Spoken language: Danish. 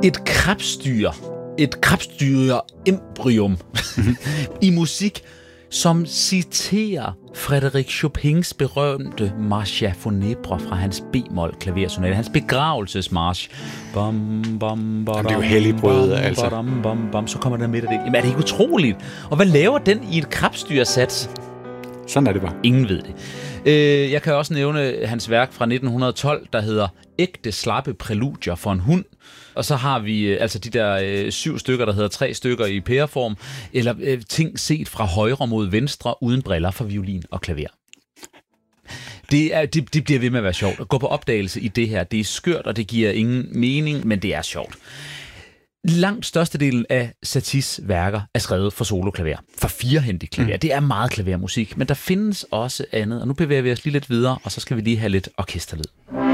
Et krabstyre embryum i musik, som citerer Frédéric Chopins berømte Marcha Funèbre fra hans b-mol klaversonate, hans begravelsesmarch. Bam, bam, det er jo helligbrød, altså. Bam, bam, bam, så kommer der midt af det. Jamen, er det ikke utroligt? Og hvad laver den i et krabstyresats? Sådan er det bare. Ingen ved det. Jeg kan også nævne hans værk fra 1912, der hedder Ægte slappe præludier for en hund. Og så har vi altså de der 7 stykker, der hedder 3 stykker i pæreform, eller ting set fra højre mod venstre, uden briller for violin og klaver. Det bliver ved med at være sjovt. At gå på opdagelse i det her, det er skørt, og det giver ingen mening, men det er sjovt. Langt størstedelen af Saties værker er skrevet for soloklaver, for firehændig klaver. Det er meget klavermusik, men der findes også andet, og nu bevæger vi os lige lidt videre, og så skal vi lige have lidt orkesterlyd.